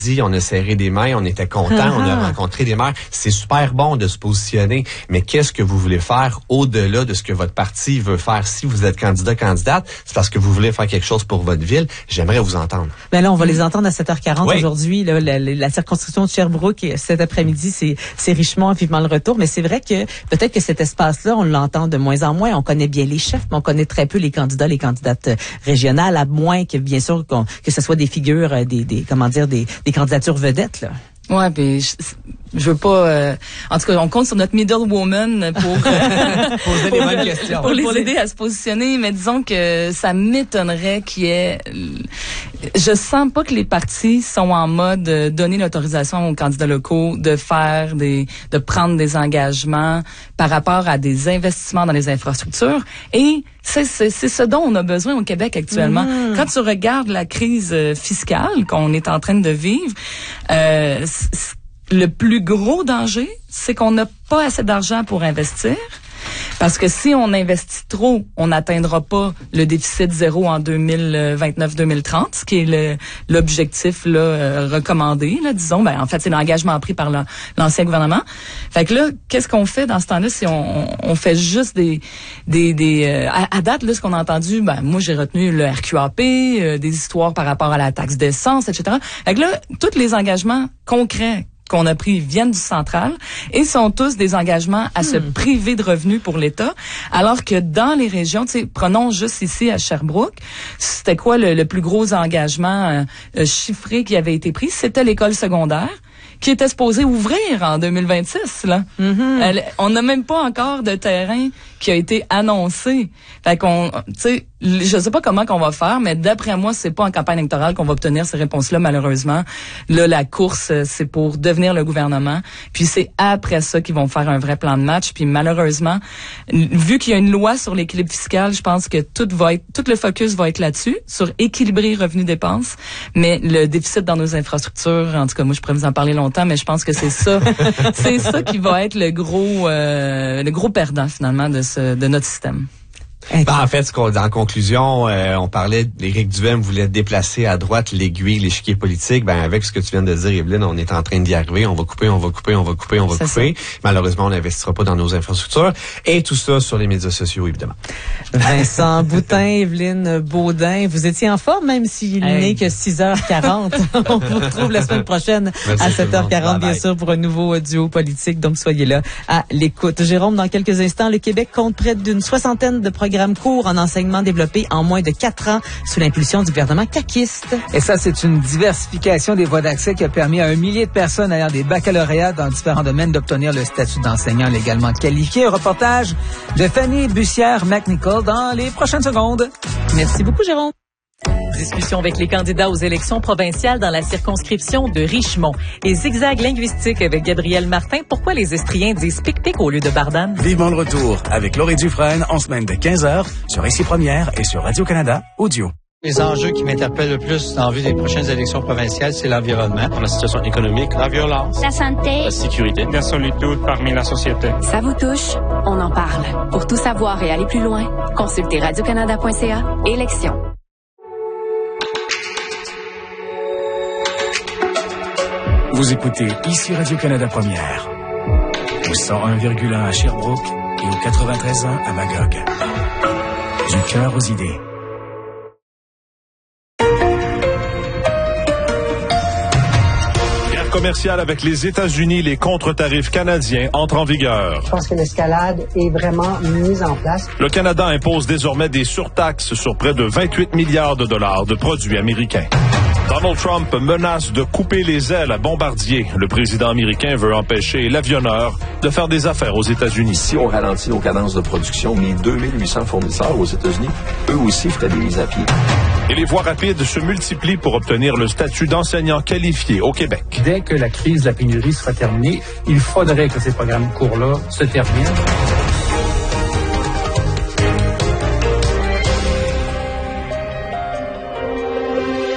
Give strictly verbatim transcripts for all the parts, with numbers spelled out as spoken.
On a serré des mains, on était contents, uh-huh. on a rencontré des maires. C'est super bon de se positionner, mais qu'est-ce que vous voulez faire au-delà de ce que votre parti veut faire? Si vous êtes candidat, candidate, c'est parce que vous voulez faire quelque chose pour votre ville. J'aimerais vous entendre. Ben là, on va les entendre à sept heures quarante oui. aujourd'hui. Là, la, la, la circonscription de Sherbrooke, cet après-midi, c'est, c'est Richemont, vivement le retour. Mais c'est vrai que peut-être que cet espace-là, on l'entend de moins en moins. On connaît bien les chefs, mais on connaît très peu les candidats, les candidates régionales, à moins que, bien sûr, qu'on, que ce soit des figures, des, des comment dire, des, des candidatures vedettes, là. Ouais, ben je, je veux pas. Euh, en tout cas, on compte sur notre middle woman pour euh, poser les bonnes questions, pour les aider à se positionner. Mais disons que ça m'étonnerait qu'il y ait. Je sens pas que les partis sont en mode euh, donner l'autorisation aux candidats locaux de faire des, de prendre des engagements par rapport à des investissements dans les infrastructures. Et c'est, c'est, c'est ce dont on a besoin au Québec actuellement. Mmh. Quand tu regardes la crise fiscale qu'on est en train de vivre, euh, le plus gros danger, c'est qu'on n'a pas assez d'argent pour investir. Parce que si on investit trop, on n'atteindra pas le déficit zéro en deux mille vingt-neuf deux mille trente, ce qui est le, l'objectif là, euh, recommandé, là, disons. Ben, en fait, c'est l'engagement pris par la, l'ancien gouvernement. Fait que là, qu'est-ce qu'on fait dans ce temps-là si on, on fait juste des... des, des euh, à, à date, là, ce qu'on a entendu, ben moi, j'ai retenu le R Q A P, euh, des histoires par rapport à la taxe d'essence, et cetera. Fait que là, tous les engagements concrets qu'on a pris viennent du central et sont tous des engagements à hmm. se priver de revenus pour l'État, alors que dans les régions, tu sais, prenons juste ici à Sherbrooke, c'était quoi le, le plus gros engagement euh, chiffré qui avait été pris? C'était l'école secondaire qui était supposée ouvrir en deux mille vingt-six, là. Mm-hmm. Elle, on n'a même pas encore de terrain qui a été annoncé. Fait qu'on, tu sais, je sais pas comment qu'on va faire, mais d'après moi, c'est pas en campagne électorale qu'on va obtenir ces réponses-là, malheureusement. Là, la course, c'est pour devenir le gouvernement. Puis c'est après ça qu'ils vont faire un vrai plan de match. Puis malheureusement, vu qu'il y a une loi sur l'équilibre fiscal, je pense que tout va être, tout le focus va être là-dessus, sur équilibrer revenus-dépenses. Mais le déficit dans nos infrastructures, en tout cas, moi, je pourrais vous en parler longtemps, mais je pense que c'est ça, c'est ça qui va être le gros, euh, le gros perdant finalement de ce, de notre système. Ben, en fait, ce qu'on, en conclusion, euh, on parlait d'Éric Duhem voulait déplacer à droite l'aiguille, l'échiquier politique. Ben, avec ce que tu viens de dire, Evelyne, on est en train d'y arriver. On va couper, on va couper, on va couper, on va c'est couper. Ça. Malheureusement, on n'investira pas dans nos infrastructures. Et tout ça sur les médias sociaux, évidemment. Vincent Boutin, Evelyne Baudin, vous étiez en forme, même s'il hey. n'est que six heures quarante. On vous retrouve la semaine prochaine Merci à sept heures quarante, bien sûr, pour un nouveau duo politique. Donc, soyez là à l'écoute. Jérôme, dans quelques instants, le Québec compte près d'une soixantaine de programmes court en enseignement développé en moins de quatre ans sous l'impulsion du gouvernement caquiste. Et ça, c'est une diversification des voies d'accès qui a permis à un millier de personnes ayant des baccalauréats dans différents domaines d'obtenir le statut d'enseignant légalement qualifié. Un reportage de Fanny Bussière-McNichol dans les prochaines secondes. Merci beaucoup, Jérôme. Discussion avec les candidats aux élections provinciales dans la circonscription de Richemont. Et zigzag linguistique avec Gabriel Martin. Pourquoi les Estriens disent pic-pic au lieu de bardane? Vivement le retour avec Laurie Dufresne en semaine de quinze heures sur Ici Première et sur Radio-Canada Audio. Les enjeux qui m'interpellent le plus en vue des prochaines élections provinciales, c'est l'environnement, la situation économique, la violence, la santé, la sécurité, la solitude parmi la société. Ça vous touche? On en parle. Pour tout savoir et aller plus loin, consultez radio canada point c a. Élections. Vous écoutez Ici Radio-Canada Première, au cent un virgule un à Sherbrooke et au quatre-vingt-treize point un à Magog. Du cœur aux idées. Guerre commerciale avec les États-Unis, les contre-tarifs canadiens entrent en vigueur. Je pense que l'escalade est vraiment mise en place. Le Canada impose désormais des surtaxes sur près de vingt-huit milliards de dollars de produits américains. Donald Trump menace de couper les ailes à Bombardier. Le président américain veut empêcher l'avionneur de faire des affaires aux États-Unis. Si on ralentit nos cadences de production, les deux mille huit cents fournisseurs aux États-Unis, eux aussi feraient des mises à pied. Et les voies rapides se multiplient pour obtenir le statut d'enseignant qualifié au Québec. Dès que la crise de la pénurie sera terminée, il faudrait que ces programmes courts-là se terminent. Bonjour.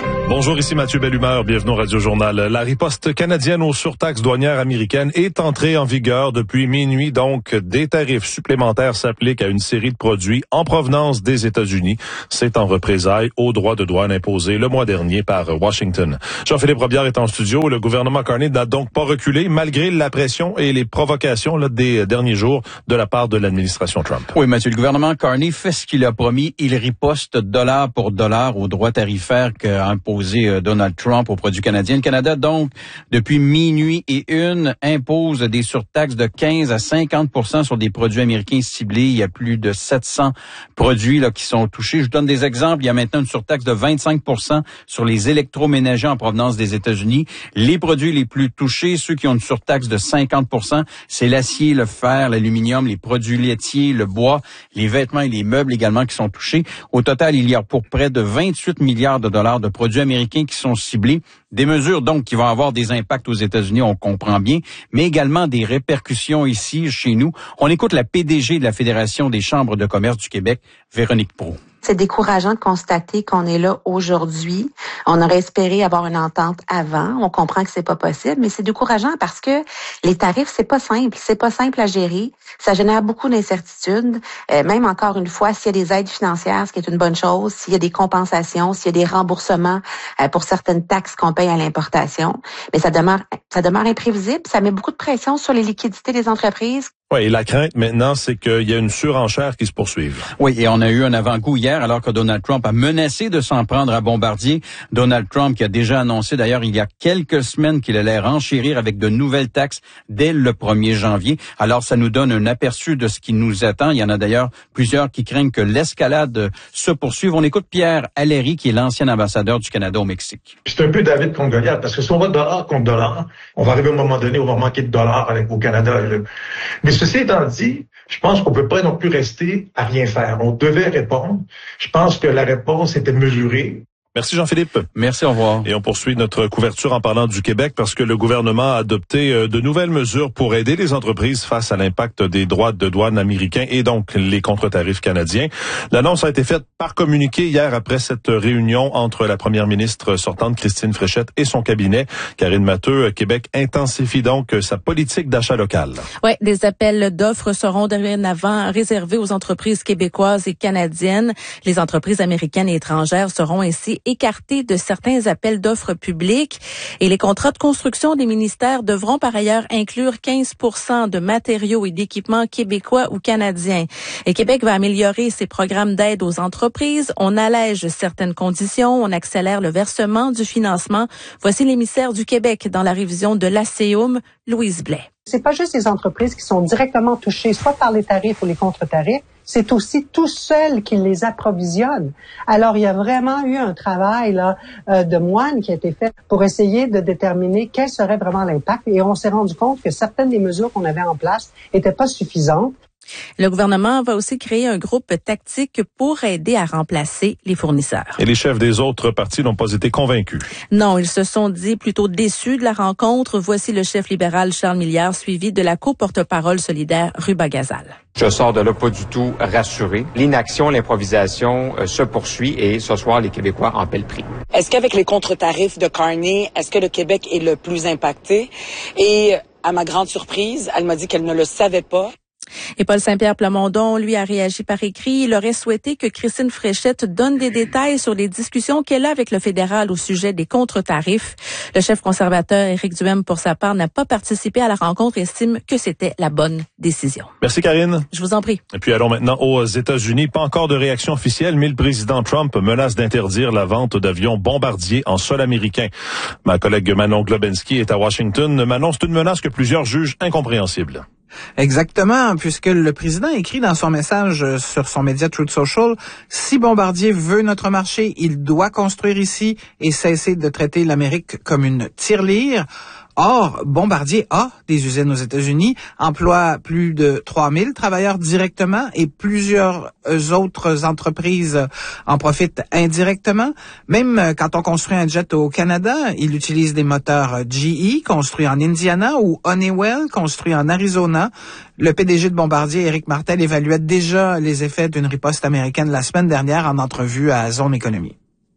Bonjour, ici Mathieu Bellumeur, bienvenue au Radio Journal. La riposte canadienne aux surtaxes douanières américaines est entrée en vigueur depuis minuit, donc des tarifs supplémentaires s'appliquent à une série de produits en provenance des États-Unis. C'est en représailles aux droits de douane imposés le mois dernier par Washington. Jean-Philippe Robillard est en studio. Le gouvernement Carney n'a donc pas reculé malgré la pression et les provocations là, des derniers jours de la part de l'administration Trump. Oui, Mathieu, le gouvernement Carney fait ce qu'il a promis. Il riposte dollar pour dollar aux droits tarifaires qu'a imposé Donald Trump aux produits canadiens. Le Canada, donc, depuis minuit et une, impose des surtaxes de quinze à cinquante pour cent sur des produits américains ciblés. Il y a plus de sept cents produits là qui sont touchés. Je vous donne des exemples. Il y a maintenant une surtaxe de vingt-cinq pour cent sur les électroménagers en provenance des États-Unis. Les produits les plus touchés, ceux qui ont une surtaxe de cinquante pour cent, c'est l'acier, le fer, l'aluminium, les produits laitiers, le bois, les vêtements et les meubles également qui sont touchés. Au total, il y a pour près de vingt-huit milliards de dollars de produits américains qui sont ciblés. Des mesures donc qui vont avoir des impacts aux États-Unis, on comprend bien, mais également des répercussions ici, chez nous. On écoute la P D G de la Fédération des chambres de commerce du Québec, Véronique Proulx. C'est décourageant de constater qu'on est là aujourd'hui. On aurait espéré avoir une entente avant. On comprend que c'est pas possible, mais c'est décourageant parce que les tarifs, c'est pas simple. C'est pas simple à gérer. Ça génère beaucoup d'incertitudes. Euh, même encore une fois, s'il y a des aides financières, ce qui est une bonne chose, s'il y a des compensations, s'il y a des remboursements euh, pour certaines taxes qu'on paye à l'importation, mais ça demeure, ça demeure imprévisible. Ça met beaucoup de pression sur les liquidités des entreprises. Oui, et la crainte maintenant, c'est qu'il y a une surenchère qui se poursuive. Oui, et on a eu un avant-goût hier, alors que Donald Trump a menacé de s'en prendre à Bombardier. Donald Trump qui a déjà annoncé, d'ailleurs, il y a quelques semaines qu'il allait renchérir avec de nouvelles taxes dès le premier janvier. Alors, ça nous donne un aperçu de ce qui nous attend. Il y en a d'ailleurs plusieurs qui craignent que l'escalade se poursuive. On écoute Pierre Alléry, qui est l'ancien ambassadeur du Canada au Mexique. C'est un peu David contre Goliath, parce que si on va dollar contre dollar, on va arriver à un moment donné, on va manquer de dollars au Canada. Mais ceci étant dit, je pense qu'on ne peut pas non plus rester à rien faire. On devait répondre. Je pense que la réponse était mesurée. Merci Jean-Philippe. Merci, au revoir. Et on poursuit notre couverture en parlant du Québec parce que le gouvernement a adopté de nouvelles mesures pour aider les entreprises face à l'impact des droits de douane américains et donc les contre-tarifs canadiens. L'annonce a été faite par communiqué hier après cette réunion entre la première ministre sortante Christine Fréchette et son cabinet. Karine Matheux, Québec intensifie donc sa politique d'achat local. Oui, des appels d'offres seront dorénavant réservés aux entreprises québécoises et canadiennes. Les entreprises américaines et étrangères seront ainsi écartés de certains appels d'offres publics et les contrats de construction des ministères devront par ailleurs inclure quinze pour cent de matériaux et d'équipements québécois ou canadiens. Et Québec va améliorer ses programmes d'aide aux entreprises. On allège certaines conditions, on accélère le versement du financement. Voici l'émissaire du Québec dans la révision de l'ACEUM, Louise Blais. C'est pas juste les entreprises qui sont directement touchées, soit par les tarifs ou les contre-tarifs, c'est aussi tous ceux qui les approvisionnent. Alors, il y a vraiment eu un travail là euh, de moine qui a été fait pour essayer de déterminer quel serait vraiment l'impact. Et on s'est rendu compte que certaines des mesures qu'on avait en place n'étaient pas suffisantes. Le gouvernement va aussi créer un groupe tactique pour aider à remplacer les fournisseurs. Et les chefs des autres partis n'ont pas été convaincus. Non, ils se sont dit plutôt déçus de la rencontre. Voici le chef libéral Charles Milliard, suivi de la co-porte-parole solidaire Ruba Gazal. Je sors de là pas du tout rassuré. L'inaction, l'improvisation euh, se poursuit et ce soir, les Québécois en paient le prix. Est-ce qu'avec les contre-tarifs de Carney, est-ce que le Québec est le plus impacté? Et à ma grande surprise, elle m'a dit qu'elle ne le savait pas. Et Paul Saint-Pierre Plamondon, lui, a réagi par écrit. Il aurait souhaité que Christine Fréchette donne des détails sur les discussions qu'elle a avec le fédéral au sujet des contre-tarifs. Le chef conservateur Éric Duhaime, pour sa part, n'a pas participé à la rencontre et estime que c'était la bonne décision. Merci Karine. Je vous en prie. Et puis allons maintenant aux États-Unis. Pas encore de réaction officielle, mais le président Trump menace d'interdire la vente d'avions bombardiers en sol américain. Ma collègue Manon Globensky est à Washington. Manon, c'est une menace que plusieurs jugent incompréhensible. Exactement, puisque le président écrit dans son message sur son média Truth Social, si Bombardier veut notre marché, il doit construire ici et cesser de traiter l'Amérique comme une tirelire. Or, Bombardier a des usines aux États-Unis, emploie plus de trois mille travailleurs directement et plusieurs autres entreprises en profitent indirectement. Même quand on construit un jet au Canada, il utilise des moteurs G E construits en Indiana ou Honeywell construits en Arizona. Le P D G de Bombardier, Éric Martel, évaluait déjà les effets d'une riposte américaine la semaine dernière en entrevue à Zone Économie.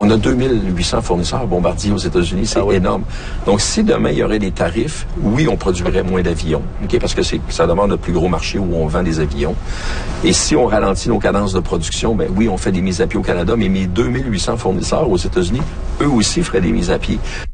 On a deux mille huit cents fournisseurs Bombardier aux États-Unis, c'est ah oui. énorme. Donc, si demain, il y aurait des tarifs, oui, on produirait moins d'avions, ok, parce que c'est, ça demande le plus gros marché où on vend des avions. Et si on ralentit nos cadences de production, ben oui, on fait des mises à pied au Canada, mais mes deux mille huit cents fournisseurs aux États-Unis, eux aussi feraient des mises à pied.